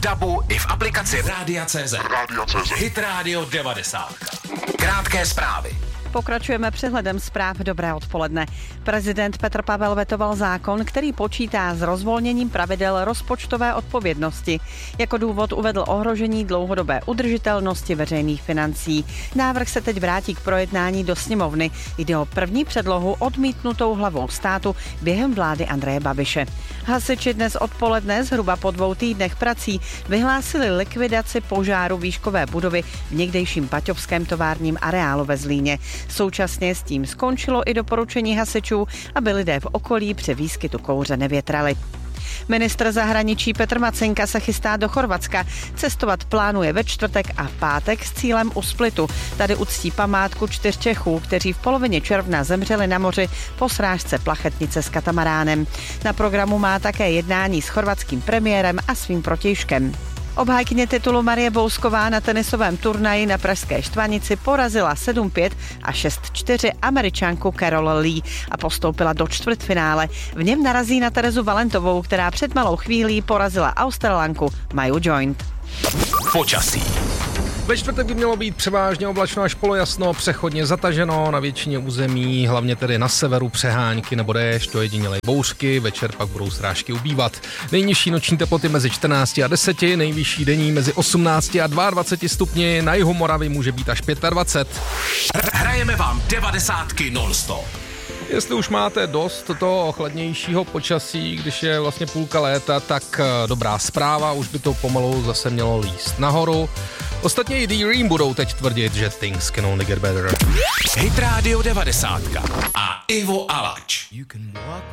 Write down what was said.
dabu i v aplikaci Rádia.cz. Hit Radio 90. Krátké zprávy. Pokračujeme přehledem zpráv. Dobré odpoledne. Prezident Petr Pavel vetoval zákon, který počítá s rozvolněním pravidel rozpočtové odpovědnosti. Jako důvod uvedl ohrožení dlouhodobé udržitelnosti veřejných financí. Návrh se teď vrátí k projednání do sněmovny. Jde o první předlohu odmítnutou hlavou státu během vlády Andreje Babiše. Hasiči dnes odpoledne zhruba po 2 týdnech prací vyhlásili likvidaci požáru výškové budovy v někdejším paťovském továrním areálu ve Zlíně. Současně s tím skončilo i doporučení hasičů, aby lidé v okolí při výskytu kouře nevětrali. Ministr zahraničí Petr Macinka se chystá do Chorvatska. Cestovat plánuje ve čtvrtek a v pátek s cílem u Splitu. Tady uctí památku 4 Čechů, kteří v polovině června zemřeli na moři po srážce plachetnice s katamaránem. Na programu má také jednání s chorvatským premiérem a svým protějškem. Obhájkyně titulu Marie Bousková na tenisovém turnaji na pražské Štvanici porazila 7-5 a 6-4 Američanku Carol Lee a postoupila do čtvrtfinále. V něm narazí na Terezu Valentovou, která před malou chvílí porazila Australanku Maju Joint. Počasí. Ve čtvrtek by mělo být převážně oblačno až polojasno, přechodně zataženo na většině území, hlavně tedy na severu přehánky nebo déšť, ojedinělé bouřky, večer pak budou srážky ubývat. Nejnižší noční teploty mezi 14 a 10, nejvyšší denní mezi 18 a 22 stupni, na jihu Moravy může být až 25. Hrajeme vám 90 non-stop. Jestli už máte dost toho chladnějšího počasí, když je vlastně půlka léta, tak dobrá zpráva, už by to pomalu zase mělo líst nahoru. Ostatně i D-Ream budou teď tvrdit, že things can only get better. Hit Radio 90 a Ivo Alač.